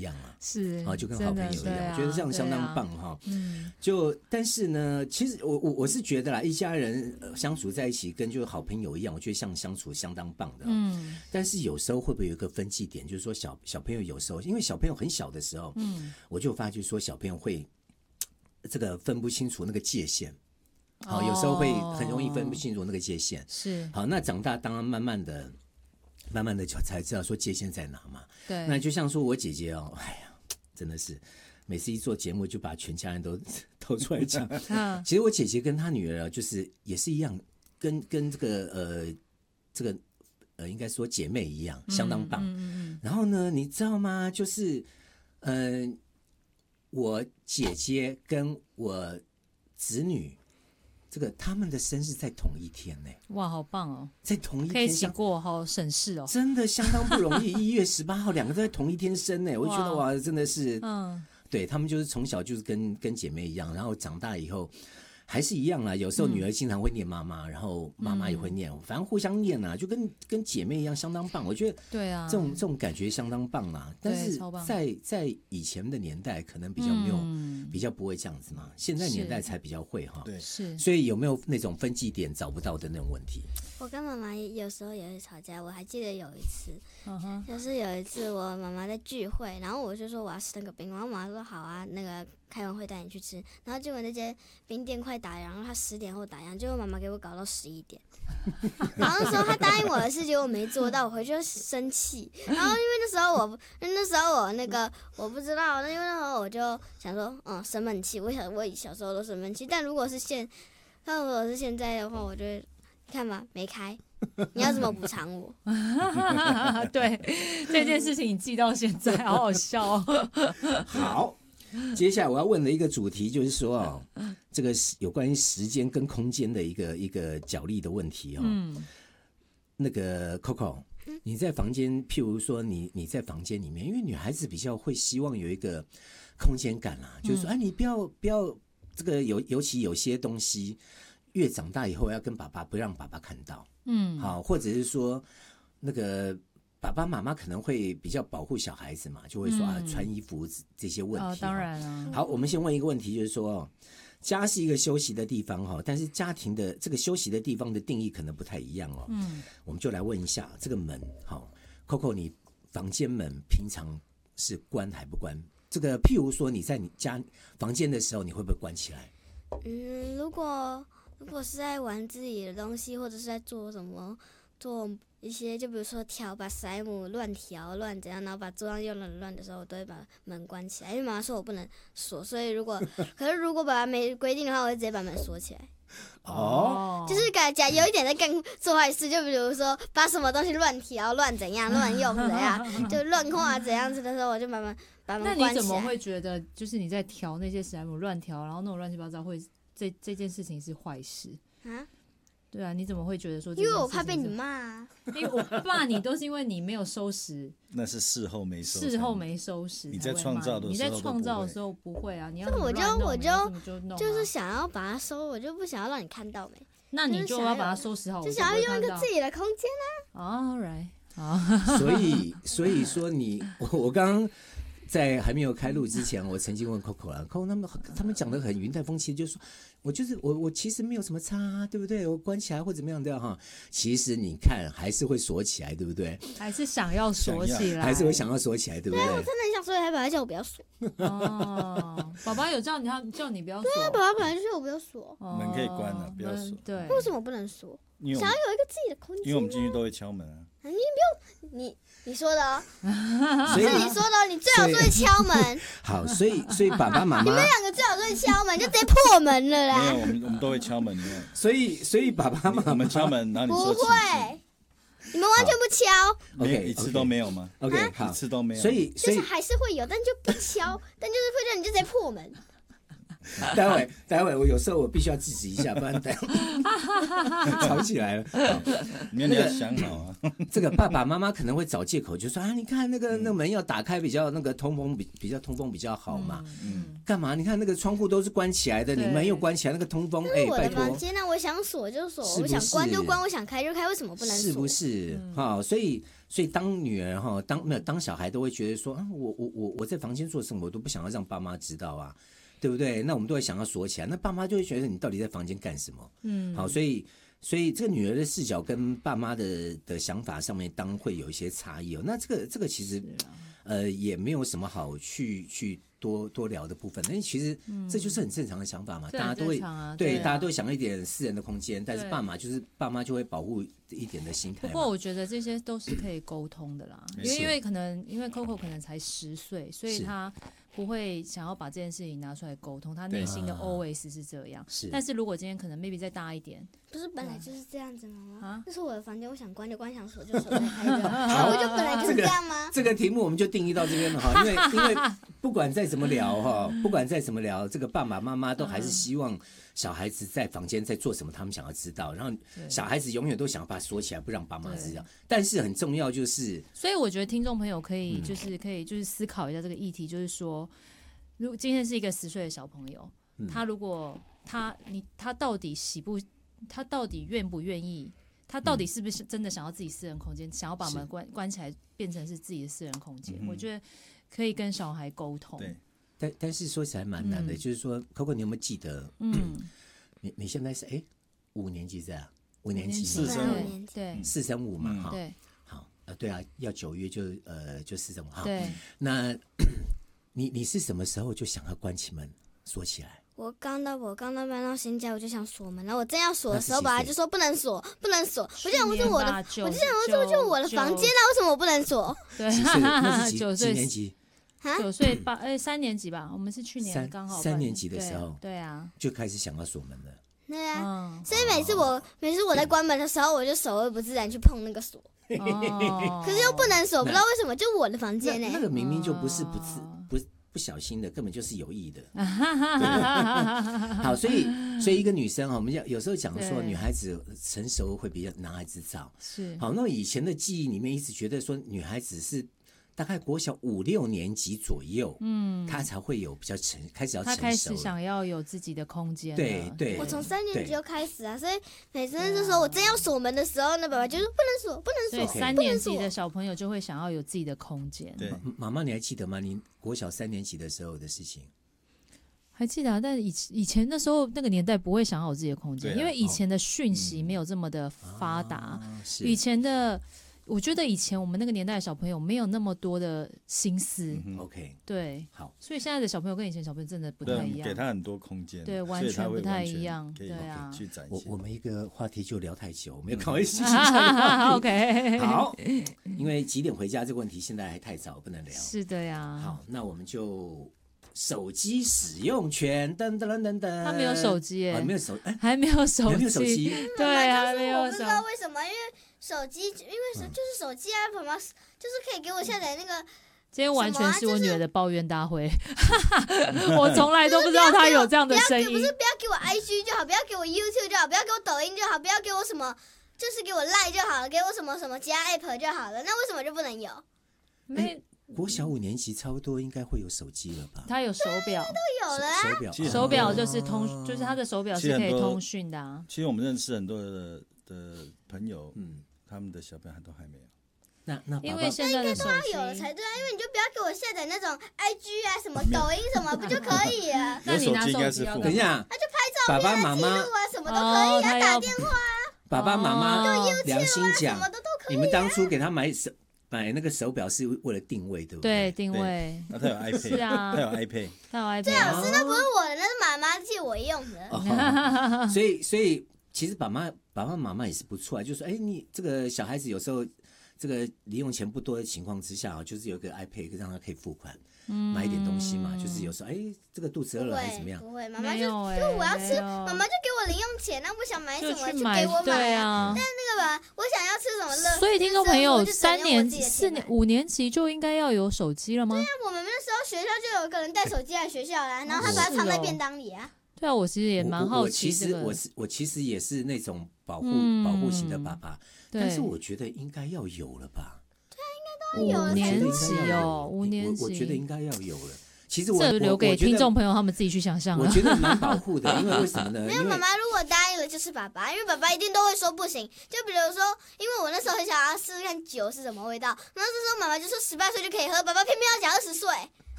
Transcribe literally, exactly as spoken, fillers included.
样啊， 是， 啊，就跟好朋友一样， 啊、 我觉得这样相当棒哈、 啊。嗯， 就但是呢，其实我我我是觉得啦，一家人相处在一起，跟就是好朋友一样，我觉得像相处相当棒的。嗯，但是有时候会不会有一个分际点，就是说小小朋友有时候，因为小朋友很小的时候，嗯，我就发觉说小朋友会这个分不清楚那个界限。好，有时候会很容易分不清楚那个界限。 是， 好，那长大当然慢慢的、慢慢的就才知道说界限在哪嘛。 对， 那就像说我姐姐哦，哎呀，真的是每次一做节目就把全家人都都出来讲。嗯，其实我姐姐跟她女儿就是也是一样，跟跟这个呃这个呃应该说姐妹一样，相当棒。嗯嗯嗯。然后呢，你知道吗？就是嗯、呃，我姐姐跟我子女。这个他们的生日在同一天呢、欸， 哇，好棒哦！ 在同一天可以一起过，好省事哦， 真的相当不容易。一月十八号，两个都在同一天生呢、欸，我就觉得哇，真的是，嗯，对他们就是从小就是跟跟姐妹一样，然后长大以后还是一样啦。有时候女儿经常会念妈妈，然后妈妈也会念，反正互相念啊，就跟跟姐妹一样，相当棒。我觉得对啊， 这种这种感觉相当棒啦。但是在在以前的年代，可能比较没有。嗯比较不会这样子嘛，现在年代才比较会哈。 对， 是。 所以有没有那种分际点找不到的那种问题？ 我跟妈妈有时候也会吵架，我还记得有一次，uh-huh. 就是有一次我妈妈在聚会，然后我就说我要吃那个冰，然后妈妈说好啊，那个开完会带你去吃，然后结果那间冰店快打烊，然后她十点后打烊，结果妈妈给我搞到十一点，然后说她答应我的事结果没做到，我回去就生气，然后因为那时候我那时候我那个我不知道，那因为那时候我就想说，嗯，生闷气，我小我小时候都生闷气，但如果是现，但如果是现在的话，我就会。看吧，没开，你要怎么补偿我？ 对，这件事情你记到现在，好好笑哦。 好，接下来我要问的一个主题就是说哦，这个有关于时间跟空间的一个一个角力的问题哦。嗯，那个 Coco， 你在房间，譬如说你你在房间里面，因为女孩子比较会希望有一个空间感啦、啊，就是说，哎、嗯啊，你不要不要这个尤尤其有些东西。越长大以后要跟爸爸不让爸爸看到，嗯，好，或者是说那个爸爸妈妈可能会比较保护小孩子嘛，就会说、嗯、啊穿衣服这些问题、哦。 当然了。 好，我们先问一个问题，就是说家是一个休息的地方哈，但是家庭的这个休息的地方的定义可能不太一样哦。嗯，我们就来问一下这个门，好 ，Coco， 你房间门平常是关还不关？这个譬如说你在你家房间的时候，你会不会关起来？ 嗯，如果。如果是在玩自己的东西，或者是在做什么，做一些，就比如说调把史莱姆乱调乱怎样，然后把桌上用乱乱的时候，我都会把门关起来，因为妈妈说我不能锁，所以如果可是如果爸爸没规定的话，我会直接把门锁起来。 哦， 就是感觉有一点在干做坏事，就比如说把什么东西乱调乱怎样乱用怎样，就乱画怎样子的时候，我就把门把门关起来。 那你怎么会觉得，就是你在调那些史莱姆乱调，然后弄乱七八糟会？这这件事情是坏事啊？对啊，你怎么会觉得说这件事情是？ 因为我怕被你骂啊。 因为我骂你都是因为你没有收拾， 那是事后没收， 事后没收拾。 你在创造的时候， 你在创造的时候不会啊，你要这个我就我就就就是想要把它收，我就不想要让你看到没。 那你就要把它收拾好， 就想要用一个自己的空间啊。All right， 好。 所以所以说你我我刚刚。在还没有开录之前，我曾经问 Coco 啦 ，Coco 他们他们讲的很云淡风轻，就是说我就是我我其实没有什么差、啊，对不对？我关起来或怎么样的哈，其实你看还是会锁起来，对不对？ 还是想要锁起来， 还是会想要锁起来，对不对？ 对，我真的很想锁起来，爸爸叫我不要锁。 哦，爸爸有叫你叫你不要锁。 对啊，爸爸本来就说我不要锁。 门可以关了，不要锁。 对， 为什么不能锁？想要有一个自己的空间、啊。 因为我们进去都会敲门啊。 你不用你。你说的哦，是你说的哦，你最好是会敲门。 好，所以所以爸爸妈妈， 你们两个最好是会敲门，就直接破门了啦。 没有，我们我们都会敲门，你看。 所以所以爸爸妈妈， 我们敲门，然后你说不会，你们完全不敲。 OK， 一次都没有吗 ？OK， 好， 一次都没有。 所以就是还是会有，但就不敲，但就是会让你就直接破门。 待会待会我有时候我必须要制止一下，不然待会吵起来了。 你要想好啊。 这个爸爸妈妈可能会找借口，就说啊，你看那个那个门要打开，比较那个通风比比较通风比较好嘛。嗯。干嘛？你看那个窗户都是关起来的，你门又关起来，那个通风，哎，拜托。 我的房间呢，我想锁就锁，我想关就关，我想开就开，为什么不能锁？ 是不是？好，所以所以当女儿哈，当没有当小孩都会觉得说啊，我我我我在房间做什么，我都不想要让爸妈知道啊，对不对？那我们都会想要锁起来，那爸妈就会觉得你到底在房间干什么？嗯，好，所以所以这个女儿的视角跟爸妈的的想法上面，当会有一些差异哦。那这个这个其实呃也没有什么好去去。多多聊的部分，那其实这就是很正常的想法嘛， 嗯、 大家都会、 啊、 对， 对啊、 大家都会想一点私人的空间，但是爸妈就是爸妈就会保护一点的心态。 不过我觉得这些都是可以沟通的啦，因为因为可能因为 Coco 可能才十岁，所以他不会想要把这件事情拿出来沟通，他内心的 always 是这样。 是， 但是如果今天可能 maybe 再大一点， 不是本来就是这样子吗？ 啊， 这是我的房间，我想关就关，想锁就锁，开着，我就本来就是这样吗？ 这个题目我们就定义到这边了哈，因为因为不管再怎么聊哈，不管再怎么聊，这个爸爸妈妈都还是希望小孩子在房间在做什么，他们想要知道，然后小孩子永远都想要把它锁起来，不让爸妈知道。但是很重要就是， 所以我觉得听众朋友可以就是可以就是思考一下这个议题，就是说，如果今天是一个十岁的小朋友，嗯、他如果他你他到底喜不，他到底愿不愿意？他到底是不是真的想要自己私人空间，嗯、想要把门关关起来，变成是自己的私人空间？嗯、我觉得可以跟小孩沟通。 对， 但但是说起来蛮难的，嗯、就是说 ，Coco， 你有没有记得？嗯，你你现在是哎五年级是啊？五年级， 四升五， 对， 四升五嘛，哈， 对， 好，呃，对啊，要九月就呃就四升五，哈， 对， 那你你是什么时候就想要关起门锁起来？ 我刚到我刚到搬到新家，我就想锁门，然后我正要锁的时候，爸爸就说不能锁，不能锁。我就想说这我的，我就想说这就我的房间啊，为什么我不能锁？ 对， 几岁？那是几九岁几年级？ 九岁八哎三年级吧，我们是去年刚好三年级的时候， 对啊， 就开始想要锁门了。 对啊，嗯、所以每次我每次我在关门的时候，我就手会不自然去碰那个锁。哦、可是又不能锁，不知道为什么，就我的房间呢、欸。 那个明明就不是不自不不小心的，根本就是有意的。好，所以所以一个女生哈，我们有时候讲说，女孩子成熟会比男孩子早。 是。 好，那以前的记忆里面一直觉得说，女孩子是大概国小五六年级左右，嗯，她才会有比较成开始要成熟，她开始想要有自己的空间。 对对， 我从三年级就开始啊，所以每次这时候我正要锁门的时候，那爸爸就说不能锁，不能锁。 所以三年级的小朋友就会想要有自己的空间。 对， 妈妈你还记得吗？你国小三年级的时候的事情？ 还记得啊，但以以前那时候那个年代不会想要有自己的空間、啊，因為以前的訊息沒有這麼的發達、哦嗯啊，以前的我覺得以前我們那個年代的小朋友沒有那麼多的心思、嗯、，OK， 對，好，所以現在的小朋友跟以前小朋友真的不太一樣， 給他很多空間， 對，完全不太一樣，對啊， 去展現。 我我們一個話題就聊太久，我們要趕快事情上 ，OK， 好，因為幾點回家這個問題現在還太早，不能聊， 是的呀， 好，那我們就。手機使用權，噔噔噔噔， 他沒有手機耶、欸， 哦、沒有手，哎， 還沒有手機， 沒有手機， 對，還沒有手。 我不知道為什麼，因為手機，因為就是手機啊，爸爸就是可以給我下載那個。 今天完全是我女兒的抱怨大會，就是、我從來都不知道她有這樣的聲音。 不是，不要給我 I G 就好，不要給我 YouTube 就好，不要給我抖音就好，不要給我什麼，就是給我 Line 就好了，給我什麼什麼其他 App 就好了。那為什麼就不能有？ 沒。 國小五年級差不多應該會有手機了吧？ 他有手錶， 都有了、啊。 手錶， 手錶就是通，就是他的手錶是可以通訊的啊。 其實我們認識很多的的朋友，嗯，他們的小朋友都還沒有。 那那因為現在的手機應該都要有了才對啊，因為你就不要給我下載那種 I G 啊、什麼抖音什麼，不就可以啊？ 那你拿手機要等一下， 他就拍照片、啊、記錄啊，什麼都可以啊， 哦、 打電話啊。 爸爸媽媽良心講， 什麼都都可以、啊。 你們當初給他買手買那個手錶是為了定位，對不對？ 對，定位。 那他有 iPad， 是啊， 他有 iPad， 他有 iPad。 最好是那不是我的，那是媽媽借我用的。 哦、所以，所以其實爸媽、爸爸媽媽也是不錯啊，就是說，哎，你這個小孩子有時候這個零用錢不多的情況之下啊，就是有個 iPad 讓他可以付款。嗯、買一點東西嘛，就是有時候哎，這個肚子餓了還是怎麼樣？ 不會，媽媽就就我要吃，媽媽就給我零用錢，那我想買什麼就，就給我買。 對啊。 但那個吧，我想要吃什麼樂。 所以聽眾朋友，三年級、四年、五年級就應該要有手機了嗎？ 對啊，我們那時候學校就有個人帶手機來學校啦，然後他把它藏在便當裡啊。 對啊，我其實也蠻好奇這個。 我我其實我我其實也是那種保護、嗯、保護型的爸爸，但是我覺得應該要有了吧。 對啊，應該都要有了。 五年級哦，五年級， 我我覺得應該要有了。 其实我这留给听众朋友他们自己去想象、啊。 我觉得蛮保护的，因为为什么呢？ 没有妈妈如果答应了就是爸爸，因为爸爸一定都会说不行。就比如说，因为我那时候很想要试试看酒是什么味道，然后这时候妈妈就说十八岁就可以喝，爸爸偏偏要讲二十岁。